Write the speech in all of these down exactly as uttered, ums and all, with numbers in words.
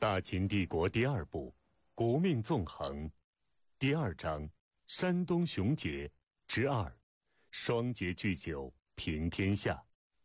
大秦帝国第二部，国命纵横，第二章，山东雄杰之二，双节聚酒平天下。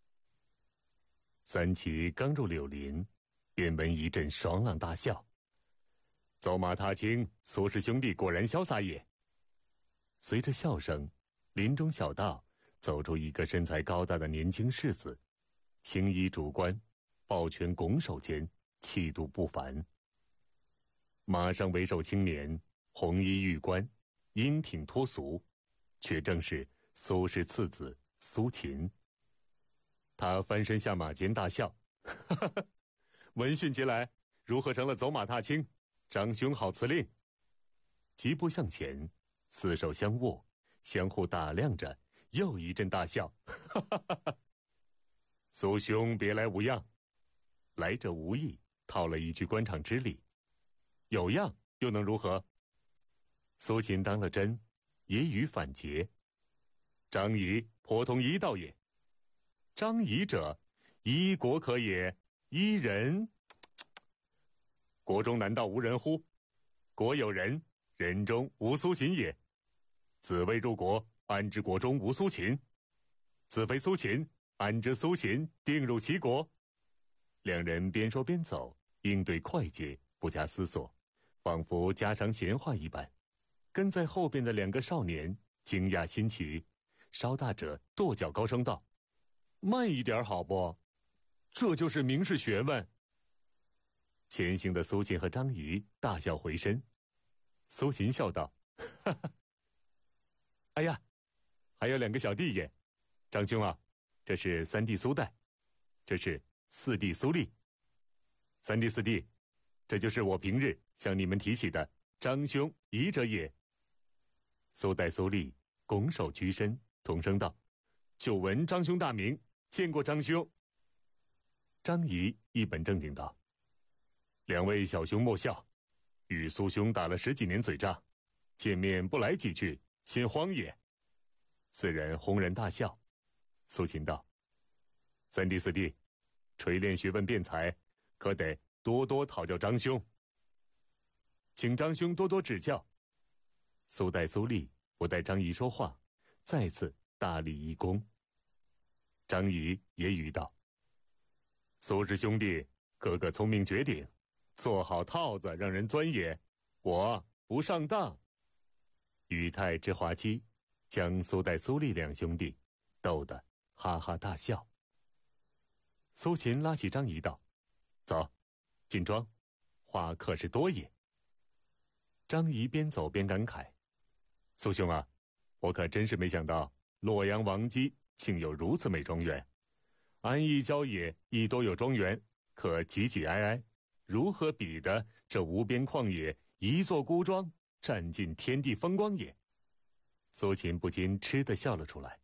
三齐刚入柳林，便闻一阵爽朗大笑。走马踏青，苏氏兄弟果然潇洒也。随着笑声，林中小道走出一个身材高大的年轻士子，青衣主冠，抱拳拱手间，气度不凡。马上为首青年，红衣玉冠，英挺脱俗，却正是苏氏次子苏秦。他翻身下马间大笑，哈哈哈，闻讯前来，如何成了走马踏青？张兄好辞令。疾步向前，四手相握，相互打量着，又一阵大笑，哈哈哈哈。苏兄别来无恙。来者无意套了一句官场之礼，有样又能如何？苏秦当了真，也语反诘。张仪颇通医道也。张仪者，医国可也，医人。国中难道无人乎？国有人，人中无苏秦也。子未入国，安知国中无苏秦？子非苏秦，安知苏秦定入其国？两人边说边走，应对快捷，不加思索，仿佛家常闲话一般。跟在后边的两个少年惊讶新奇，稍大者跺脚高声道：慢一点好不？这就是名士学问。前行的苏秦和张仪大笑回身。苏秦笑道：哈哈，哎呀，还有两个小弟也。张兄啊，这是三弟苏代，这是四弟苏立。三弟四弟，这就是我平日向你们提起的张兄仪者也。苏代苏立拱手屈身，同声道：久闻张兄大名，见过张兄。张仪一本正经道：两位小兄莫笑，与苏兄打了十几年嘴仗，见面不来几句，心慌也。四人轰然大笑。苏秦道：三弟四弟，锤炼学问辩才，可得多多讨教张兄，请张兄多多指教。苏代苏立不待张仪说话，再次大礼一躬。张仪也语道：苏氏兄弟个个聪明绝顶，做好套子让人钻也，我不上当。语态之滑稽，将苏代苏立两兄弟逗得哈哈大笑。苏秦拉起张仪道：走，进庄，话可是多也。张仪边走边感慨：苏兄啊，我可真是没想到洛阳王姬竟有如此美庄园，安邑郊野亦多有庄园，可挤挤挨挨，如何比得这无边旷野一座孤庄，占尽天地风光也？苏秦不禁嗤地笑了出来。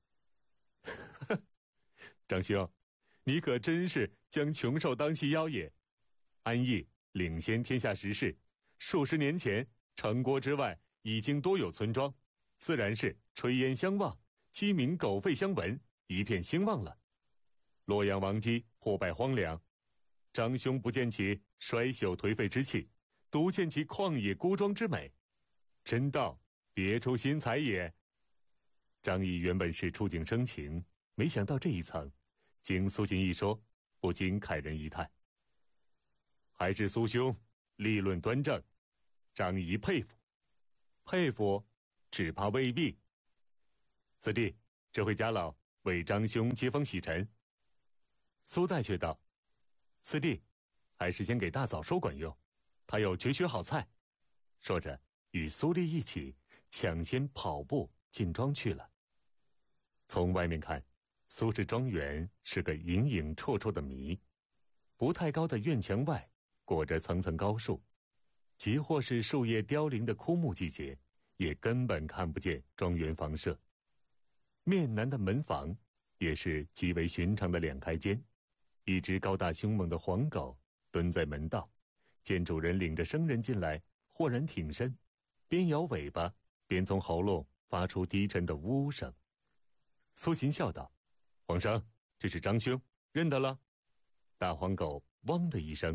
张兄，你可真是将穷兽当细腰也。安邑领先天下时势，数十年前城郭之外已经多有村庄，自然是炊烟相望，鸡鸣狗吠相闻，一片兴旺了。洛阳王姬破败荒凉，张兄不见其衰朽颓废之气，独见其旷野孤庄之美，真道别出心裁也。张仪原本是触景生情，没想到这一层，经苏秦一说，不禁慨人一叹。还是苏兄立论端正，张仪佩服。佩服只怕未必。四弟，这回家老为张兄接风洗尘。苏代却道：四弟，还是先给大嫂说管用，他有绝学好菜。说着与苏立一起抢先跑步进庄去了。从外面看，苏氏庄园是个影影绰绰的谜。不太高的院墙外裹着层层高树，即或是树叶凋零的枯木季节，也根本看不见庄园房舍。面南的门房也是极为寻常的两开间，一只高大凶猛的黄狗蹲在门道，见主人领着生人进来，豁然挺身，边摇尾巴边从喉咙发出低沉的呜呜声。苏秦笑道：皇上，这是张兄，认得了？大黄狗汪的一声，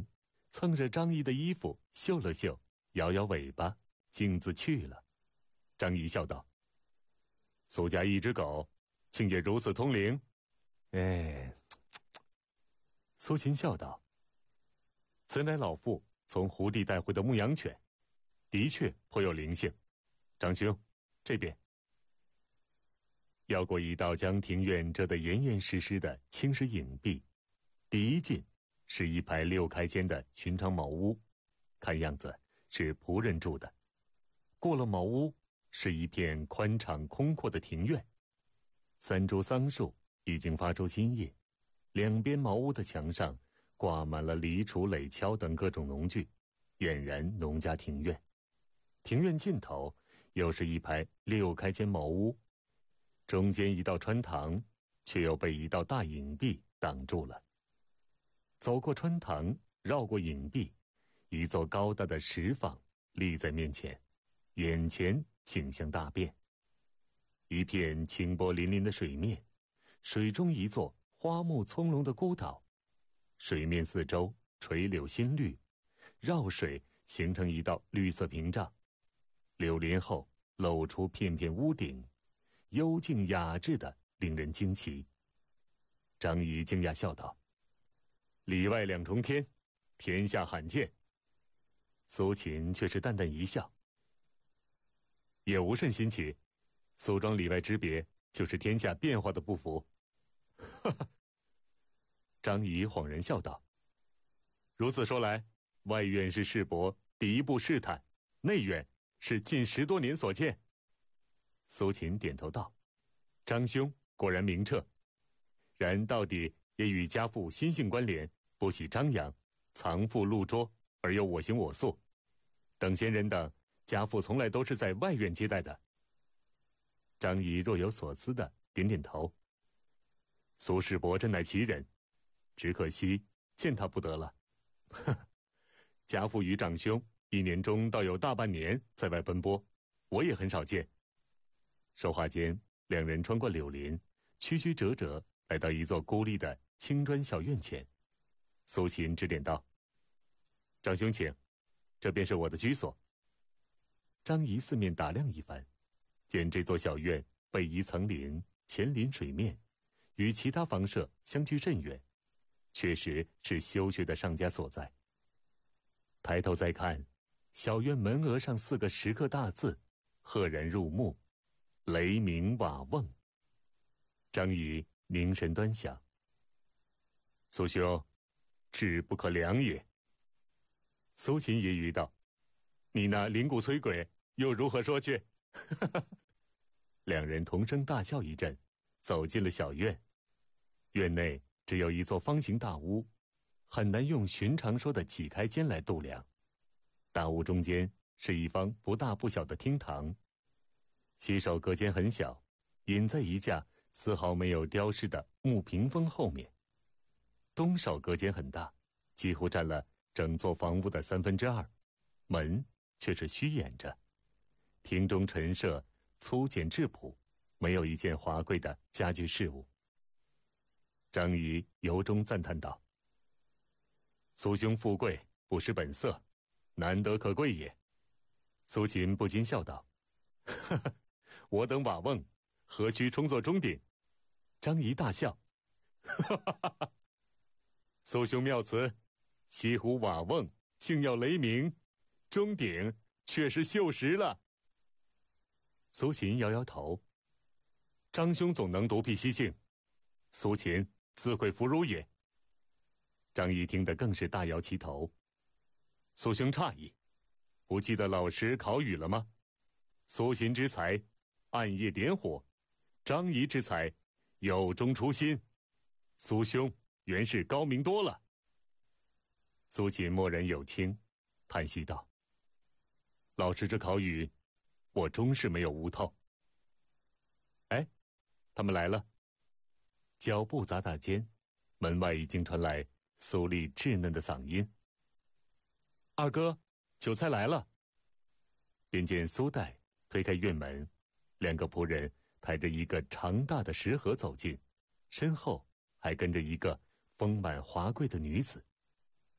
蹭着张仪的衣服嗅了嗅，摇摇尾巴，径自去了。张仪笑道：“苏家一只狗，竟也如此通灵。”哎，苏秦笑道：“此乃老妇从胡地带回的牧羊犬，的确颇有灵性。张兄，这边。”要过一道将庭院遮得严严实实的青石影壁，第一进是一排六开间的寻常茅屋，看样子是仆人住的。过了茅屋，是一片宽敞空阔的庭院，三株桑树已经发出新叶，两边茅屋的墙上挂满了犁锄、垒锹等各种农具，俨然农家庭院。庭院尽头又是一排六开间茅屋，中间一道穿堂，却又被一道大影壁挡住了。走过穿堂，绕过影壁，一座高大的石舫立在面前，眼前景象大变。一片清波粼粼的水面，水中一座花木葱茏的孤岛，水面四周垂柳新绿，绕水形成一道绿色屏障，柳林后露出片片屋顶，幽静雅致的令人惊奇。张仪惊讶笑道：“里外两重天，天下罕见。”苏秦却是淡淡一笑：“也无甚新奇，苏庄里外之别，就是天下变化的不符。”哈哈。张仪恍然笑道：“如此说来，外院是世伯第一步试探，内院是近十多年所见。”苏秦点头道：“张兄果然明澈，然到底也与家父心性关联，不喜张扬，藏富露拙，而又我行我素。等闲人等，家父从来都是在外院接待的。”张仪若有所思的点点头：“苏世伯真乃奇人，只可惜见他不得了。呵，家父与长兄一年中倒有大半年在外奔波，我也很少见。”说话间，两人穿过柳林，曲曲折折来到一座孤立的青砖小院前。苏秦指点道：“张兄请，这便是我的居所。”张仪四面打量一番，见这座小院背依层林，前临水面，与其他房舍相距甚远，确实是修学的上家所在。抬头再看，小院门额上四个石刻大字，赫然入目：“雷鸣瓦瓮。”张仪凝神端详：“苏兄，志不可量也。”苏秦揶揄道：“你那灵骨摧鬼，又如何说去？”两人同声大笑一阵，走进了小院。院内只有一座方形大屋，很难用寻常说的几开间来度量。大屋中间是一方不大不小的厅堂，洗手隔间很小，隐在一架丝毫没有雕饰的木屏风后面。东首隔间很大，几乎占了整座房屋的三分之二，门却是虚掩着。厅中陈设粗简质朴，没有一件华贵的家具饰物。张仪由衷赞叹道：“苏兄富贵不失本色，难得可贵也。”苏秦不禁笑道：“呵呵，我等瓦瓮何须充作钟鼎？”张仪大笑：“哈哈哈哈！苏兄妙词，西湖瓦瓮竟要雷鸣，钟鼎却是锈蚀了。”苏秦摇摇头：“张兄总能独辟蹊径，苏秦自愧弗如也。”张仪听得更是大摇其头：“苏兄诧异，不记得老师考语了吗？苏秦之才，暗夜点火；张仪之才，有中出新。苏兄原是高明多了。”苏秦默然有轻，叹息道：“老师这考语，我终是没有悟透。”哎，他们来了。脚步杂沓间，门外已经传来苏丽稚嫩的嗓音：“二哥，酒菜来了。”便见苏代推开院门，两个仆人抬着一个长大的食盒走进，身后还跟着一个丰满华贵的女子。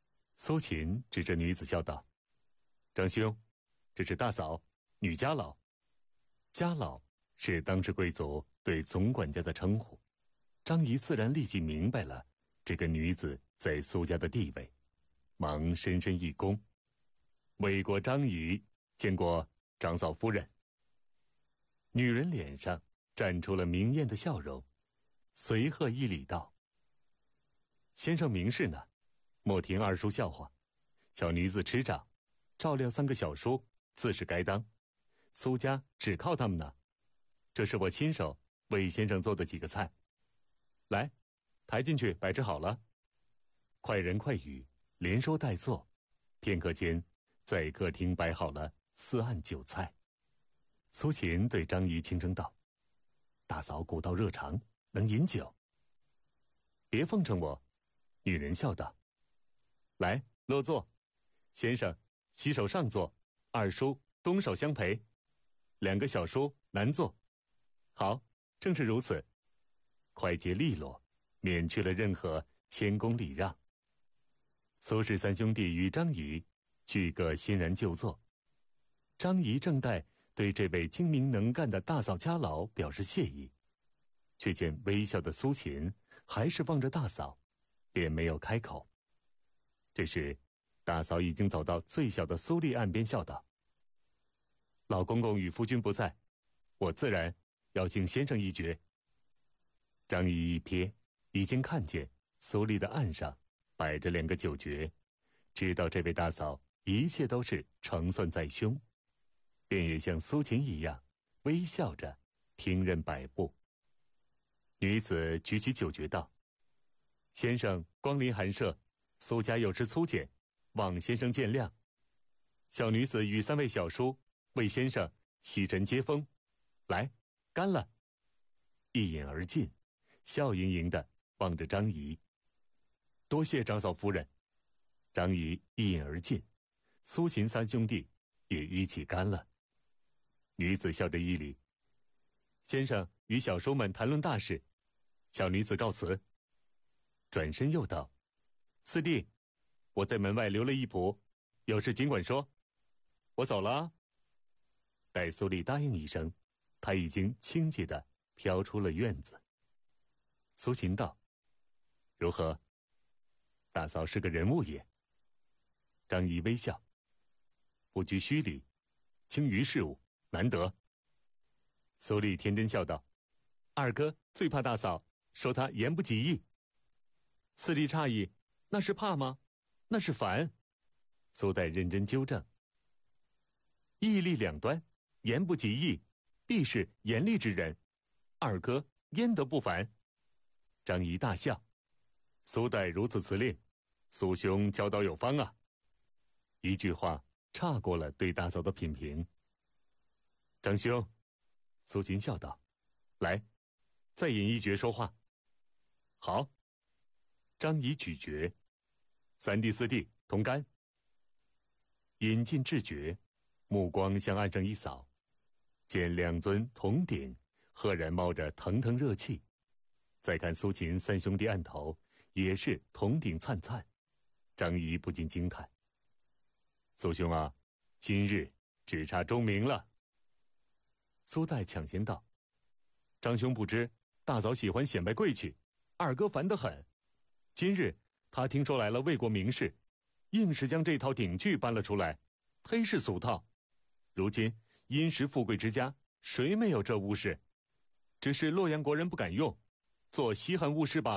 苏秦指着女子笑道：“张兄，这是大嫂，女家老。家老是当时贵族对总管家的称呼。张仪自然立即明白了这个女子在苏家的地位，忙深深一躬：未过张仪，见过长嫂夫人。”女人脸上绽出了明艳的笑容，随和一礼道：“先生明事呢，莫听二叔笑话。小女子持长，照料三个小叔，自是该当。苏家只靠他们呢。这是我亲手为先生做的几个菜，来，抬进去摆置好了。”快人快语，连说带做，片刻间，在客厅摆好了四案酒菜。苏秦对张仪轻声道：“大嫂古道热肠，能饮酒。”“别奉承我。”女人笑道：“来，落座。先生西手上座，二叔东手相陪，两个小叔南坐。好，正是如此。”快捷利落，免去了任何谦恭礼让。苏氏三兄弟与张仪俱各欣然就坐。张仪正待对这位精明能干的大嫂家老表示谢意，却见微笑的苏秦还是望着大嫂，便没有开口。这时大嫂已经走到最小的苏丽岸边，笑道：“老公公与夫君不在，我自然要敬先生一爵。”张仪一瞥，已经看见苏丽的岸上摆着两个酒爵，知道这位大嫂一切都是成算在胸，便也像苏秦一样微笑着听任摆布。女子举起酒爵道：“先生光临寒舍，苏家有失粗简，望先生见谅。小女子与三位小叔为先生洗尘接风，来，干了。”一饮而尽，笑盈盈的望着张仪：“多谢长嫂夫人。”张仪一饮而尽，苏秦三兄弟也一起干了。女子笑着一礼：“先生与小叔们谈论大事，小女子告辞。”转身又道：“四弟，我在门外留了一仆，有事尽管说，我走了啊。”待苏丽答应一声，他已经轻捷地飘出了院子。苏秦道：“如何？大嫂是个人物也。”张仪微笑：“不拘虚礼，轻于事务，难得。”苏丽天真笑道：“二哥最怕大嫂说他言不及义。”四弟诧异：“那是怕吗？那是烦。”苏代认真纠正：“义利两端，言不及义，必是严厉之人。二哥焉得不烦？”张仪大笑：“苏代如此辞令，苏兄教导有方啊。”一句话岔过了对大嫂的品评。张兄，苏秦笑道：“来，再饮一爵说话。”好。张仪举爵，三弟四弟同干。饮尽至爵，目光向岸上一扫，见两尊铜鼎赫然冒着腾腾热气。再看苏秦三兄弟案头也是铜鼎灿灿，张仪不禁惊叹：“苏兄啊，今日只差钟鸣了。”苏代抢先道：“张兄不知，大嫂喜欢显摆贵气，二哥烦得很。今日他听说来了魏国名士，硬是将这套鼎具搬了出来，忒是俗套。如今殷实富贵之家，谁没有这物事？只是洛阳国人不敢用，做稀罕物事罢了。”